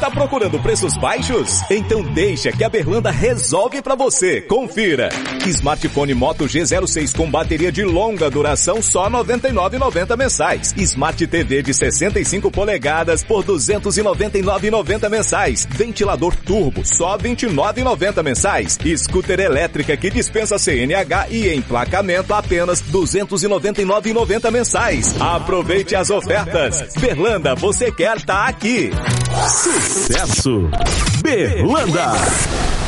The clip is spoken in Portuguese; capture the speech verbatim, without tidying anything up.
Tá procurando preços baixos? Então deixa que a Berlanda resolve pra você. Confira. Smartphone Moto G zero seis com bateria de longa duração só noventa e nove reais e noventa centavos mensais. Smart T V de sessenta e cinco polegadas por duzentos e noventa e nove reais e noventa centavos mensais. Ventilador turbo só vinte e nove reais e noventa centavos mensais. Scooter elétrica que dispensa C N H e emplacamento apenas duzentos e noventa e nove reais e noventa centavos mensais. Aproveite as ofertas. Berlanda, você quer tá aqui. Sucesso! Berlanda!